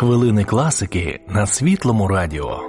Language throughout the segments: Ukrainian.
Хвилини класики на Світлому радіо.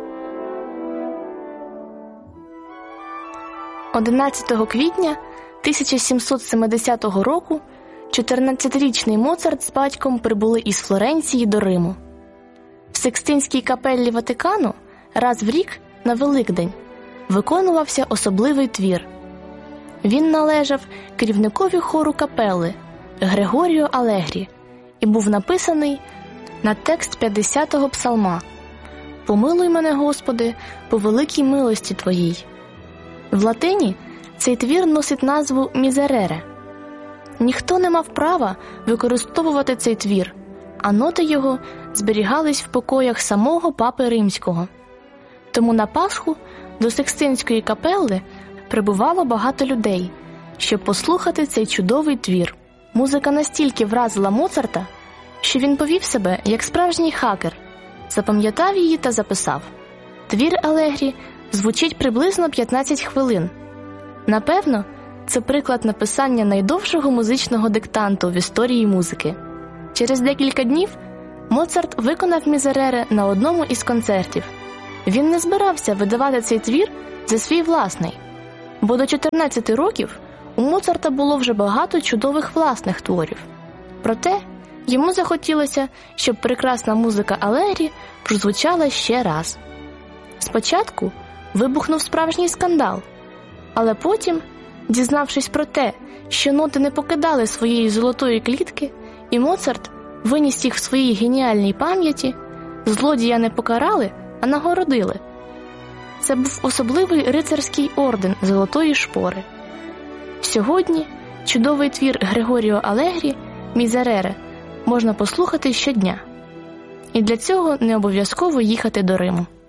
11 квітня 1770 року 14-річний Моцарт з батьком прибули із Флоренції до Риму. В Сикстинській капеллі Ватикану раз в рік на Великдень виконувався особливий твір. Він належав керівникові хору капели Грегоріо Алегрі і був написаний на текст 50-го псалма «Помилуй мене, Господи, по великій милості Твоїй». В латині цей твір носить назву «Мізерере». Ніхто не мав права використовувати цей твір, а ноти його зберігались в покоях самого Папи Римського. Тому на Пасху до Сикстинської капелли прибувало багато людей, щоб послухати цей чудовий твір. Музика настільки вразила Моцарта, що він повів себе як справжній хакер, запам'ятав її та записав. Твір Алегрі звучить приблизно 15 хвилин. Напевно, це приклад написання найдовшого музичного диктанту в історії музики. Через декілька днів Моцарт виконав «Мізерере» на одному із концертів. Він не збирався видавати цей твір за свій власний, бо до 14 років у Моцарта було вже багато чудових власних творів. Проте йому захотілося, щоб прекрасна музика Алегрі прозвучала ще раз. Спочатку вибухнув справжній скандал, але потім, дізнавшись про те, що ноти не покидали своєї золотої клітки, і Моцарт виніс їх в своїй геніальній пам'яті, злодія не покарали, а нагородили. Це був особливий рицарський орден Золотої Шпори. Сьогодні чудовий твір Грегоріо Алегрі «Мізерере» можна послухати щодня. І для цього не обов'язково їхати до Риму.